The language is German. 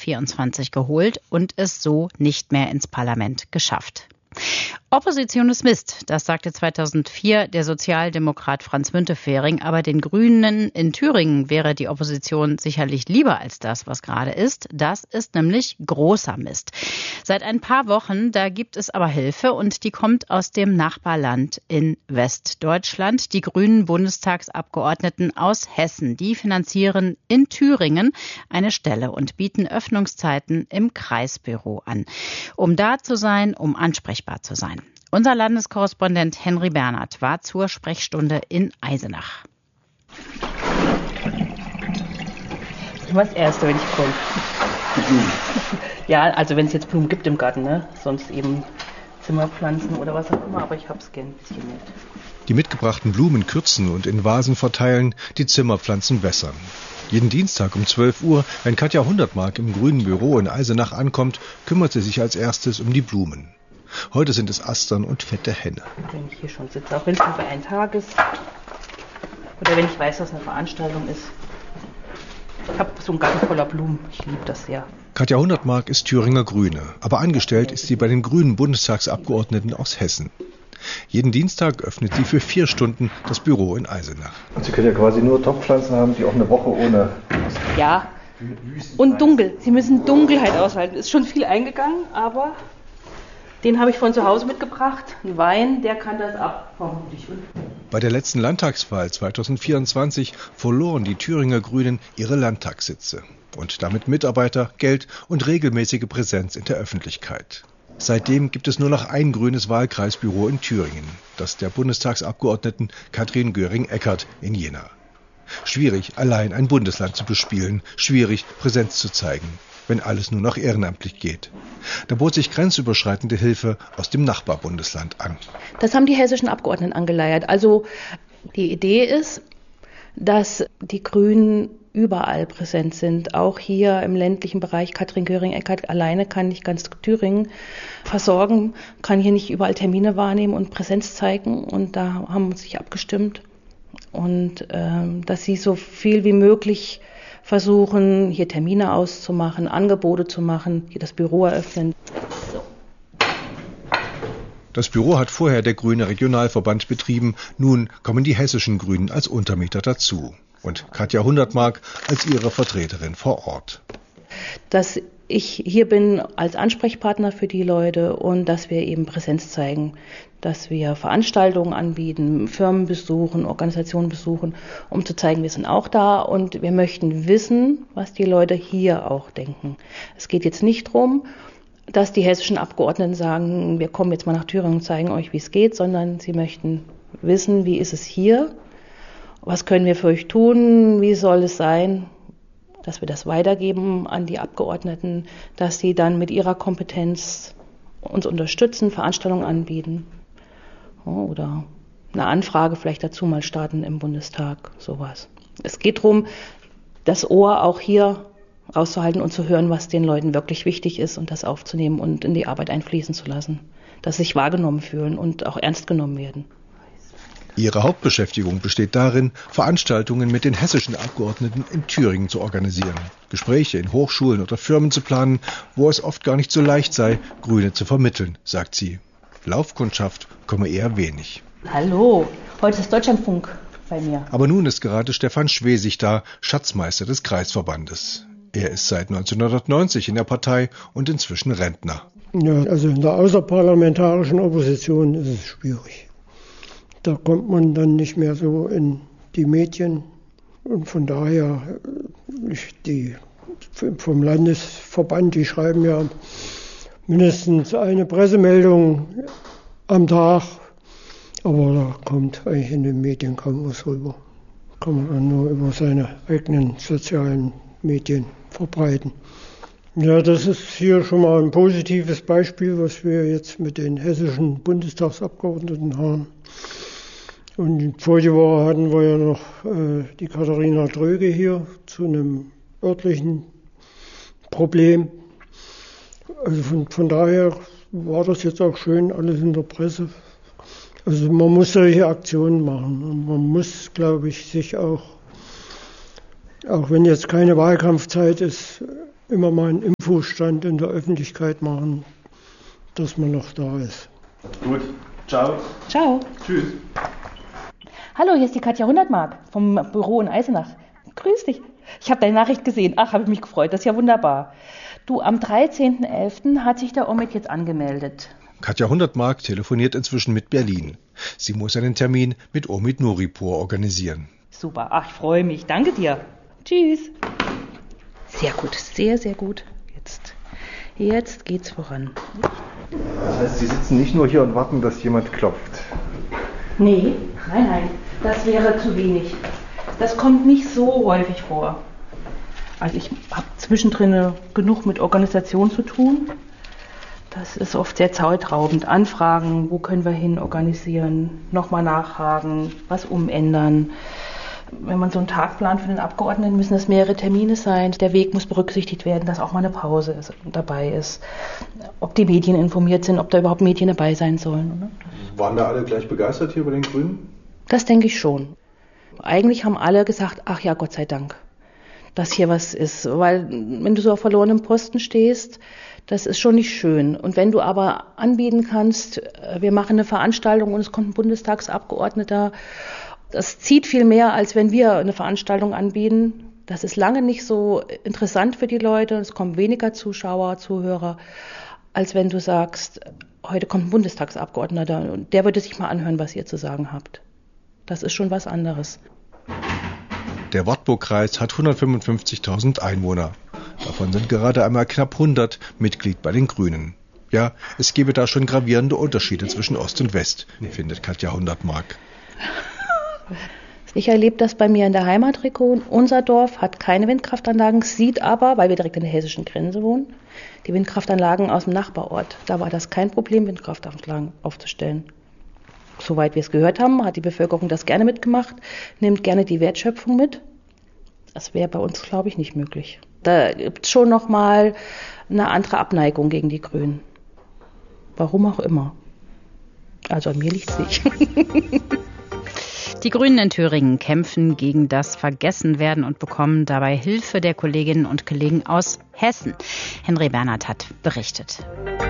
2024 geholt und es so nicht mehr ins Parlament geschafft. Opposition ist Mist, das sagte 2004 der Sozialdemokrat Franz Müntefering. Aber den Grünen in Thüringen wäre die Opposition sicherlich lieber als das, was gerade ist. Das ist nämlich großer Mist. Seit ein paar Wochen, da gibt es aber Hilfe und die kommt aus dem Nachbarland in Westdeutschland. Die grünen Bundestagsabgeordneten aus Hessen, die finanzieren in Thüringen eine Stelle und bieten Öffnungszeiten im Kreisbüro an. Um da zu sein, um ansprechbar zu sein. Unser Landeskorrespondent Henry Bernhard war zur Sprechstunde in Eisenach. Immer das Erste, wenn ich komme. Ja, also wenn es jetzt Blumen gibt im Garten, ne? Sonst eben Zimmerpflanzen oder was auch immer, aber ich hab's gern ein bisschen mit. Die mitgebrachten Blumen kürzen und in Vasen verteilen, die Zimmerpflanzen wässern. Jeden Dienstag um 12 Uhr, wenn Katja Hundertmark im grünen Büro in Eisenach ankommt, kümmert sie sich als erstes um die Blumen. Heute sind es Astern und fette Henne. Wenn ich hier schon sitze, auch wenn es nur für einen Tag ist oder wenn ich weiß, dass eine Veranstaltung ist. Ich habe so einen Garten voller Blumen. Ich liebe das sehr. Katja Hundertmark ist Thüringer Grüne, aber angestellt ist sie bei den grünen Bundestagsabgeordneten aus Hessen. Jeden Dienstag öffnet sie für 4 Stunden das Büro in Eisenach. Und Sie können ja quasi nur Topfpflanzen haben, die auch eine Woche ohne... Ja, und dunkel. Sie müssen Dunkelheit aushalten. Ist schon viel eingegangen, aber den habe ich von zu Hause mitgebracht. Ein Wein, der kann das ab, vermutlich. Bei der letzten Landtagswahl 2024 verloren die Thüringer Grünen ihre Landtagssitze und damit Mitarbeiter, Geld und regelmäßige Präsenz in der Öffentlichkeit. Seitdem gibt es nur noch ein grünes Wahlkreisbüro in Thüringen, das der Bundestagsabgeordneten Katrin Göring-Eckardt in Jena. Schwierig, allein ein Bundesland zu bespielen, schwierig, Präsenz zu zeigen, wenn alles nur noch ehrenamtlich geht. Da bot sich grenzüberschreitende Hilfe aus dem Nachbarbundesland an. Das haben die hessischen Abgeordneten angeleiert. Also die Idee ist, dass die Grünen überall präsent sind, auch hier im ländlichen Bereich. Katrin Göring-Eckardt alleine kann nicht ganz Thüringen versorgen, kann hier nicht überall Termine wahrnehmen und Präsenz zeigen. Und da haben wir sich abgestimmt. Und dass sie so viel wie möglich versuchen, hier Termine auszumachen, Angebote zu machen, hier das Büro eröffnen. So. Das Büro hat vorher der Grüne Regionalverband betrieben, nun kommen die hessischen Grünen als Untermieter dazu und Katja Hundertmark als ihre Vertreterin vor Ort. Dass ich hier bin als Ansprechpartner für die Leute und dass wir eben Präsenz zeigen, dass wir Veranstaltungen anbieten, Firmen besuchen, Organisationen besuchen, um zu zeigen, wir sind auch da und wir möchten wissen, was die Leute hier auch denken. Es geht jetzt nicht darum, dass die hessischen Abgeordneten sagen, wir kommen jetzt mal nach Thüringen und zeigen euch, wie es geht, sondern sie möchten wissen, wie ist es hier, was können wir für euch tun, wie soll es sein, dass wir das weitergeben an die Abgeordneten, dass sie dann mit ihrer Kompetenz uns unterstützen, Veranstaltungen anbieten oder eine Anfrage vielleicht dazu mal starten im Bundestag, sowas. Es geht darum, das Ohr auch hier auszuhalten und zu hören, was den Leuten wirklich wichtig ist und das aufzunehmen und in die Arbeit einfließen zu lassen, dass sie sich wahrgenommen fühlen und auch ernst genommen werden. Ihre Hauptbeschäftigung besteht darin, Veranstaltungen mit den hessischen Abgeordneten in Thüringen zu organisieren, Gespräche in Hochschulen oder Firmen zu planen, wo es oft gar nicht so leicht sei, Grüne zu vermitteln, sagt sie. Laufkundschaft komme eher wenig. Hallo, heute ist Deutschlandfunk bei mir. Aber nun ist gerade Stefan Schwesig da, Schatzmeister des Kreisverbandes. Er ist seit 1990 in der Partei und inzwischen Rentner. Ja, also in der außerparlamentarischen Opposition ist es schwierig. Da kommt man dann nicht mehr so in die Medien. Und von daher, vom Landesverband, die schreiben ja mindestens eine Pressemeldung am Tag. Aber da kommt eigentlich in den Medien kaum was rüber. Kann man dann nur über seine eigenen sozialen Medien verbreiten. Ja, das ist hier schon mal ein positives Beispiel, was wir jetzt mit den hessischen Bundestagsabgeordneten haben. Und vorige Woche hatten wir ja noch die Katharina Dröge hier zu einem örtlichen Problem. Also von daher war das jetzt auch schön, alles in der Presse. Also man muss solche Aktionen machen und man muss, glaube ich, sich auch wenn jetzt keine Wahlkampfzeit ist, immer mal einen Infostand in der Öffentlichkeit machen, dass man noch da ist. Gut, ciao. Ciao. Tschüss. Hallo, hier ist die Katja Hundertmark vom Büro in Eisenach. Grüß dich. Ich habe deine Nachricht gesehen. Ach, habe ich mich gefreut. Das ist ja wunderbar. Du, am 13.11. hat sich der Omid jetzt angemeldet. Katja Hundertmark telefoniert inzwischen mit Berlin. Sie muss einen Termin mit Omid Nuripur organisieren. Super. Ach, ich freue mich. Danke dir. Tschüss. Sehr gut. Sehr, sehr gut. Jetzt geht's voran. Das heißt, Sie sitzen nicht nur hier und warten, dass jemand klopft. Nee, nein. Das wäre zu wenig. Das kommt nicht so häufig vor. Also ich habe zwischendrin genug mit Organisation zu tun. Das ist oft sehr zeitraubend. Anfragen, wo können wir hin organisieren, nochmal nachfragen, was umändern. Wenn man so einen Tag plant für den Abgeordneten, müssen das mehrere Termine sein. Der Weg muss berücksichtigt werden, dass auch mal eine Pause dabei ist. Ob die Medien informiert sind, ob da überhaupt Medien dabei sein sollen. Ne? Waren da alle gleich begeistert hier bei den Grünen? Das denke ich schon. Eigentlich haben alle gesagt, ach ja, Gott sei Dank, dass hier was ist. Weil wenn du so auf verlorenem Posten stehst, das ist schon nicht schön. Und wenn du aber anbieten kannst, wir machen eine Veranstaltung und es kommt ein Bundestagsabgeordneter, das zieht viel mehr, als wenn wir eine Veranstaltung anbieten. Das ist lange nicht so interessant für die Leute. Es kommen weniger Zuschauer, Zuhörer, als wenn du sagst, heute kommt ein Bundestagsabgeordneter und der würde sich mal anhören, was ihr zu sagen habt. Das ist schon was anderes. Der Wartburgkreis hat 155.000 Einwohner. Davon sind gerade einmal knapp 100 Mitglied bei den Grünen. Ja, es gebe da schon gravierende Unterschiede zwischen Ost und West, findet Katja Hundertmark. Ich erlebe das bei mir in der Heimatregion. Unser Dorf hat keine Windkraftanlagen, sieht aber, weil wir direkt an der hessischen Grenze wohnen, die Windkraftanlagen aus dem Nachbarort. Da war das kein Problem, Windkraftanlagen aufzustellen. Soweit wir es gehört haben, hat die Bevölkerung das gerne mitgemacht, nimmt gerne die Wertschöpfung mit. Das wäre bei uns, glaube ich, nicht möglich. Da gibt es schon nochmal eine andere Abneigung gegen die Grünen. Warum auch immer. Also an mir liegt es nicht. Die Grünen in Thüringen kämpfen gegen das Vergessenwerden und bekommen dabei Hilfe der Kolleginnen und Kollegen aus Hessen. Henry Bernhard hat berichtet.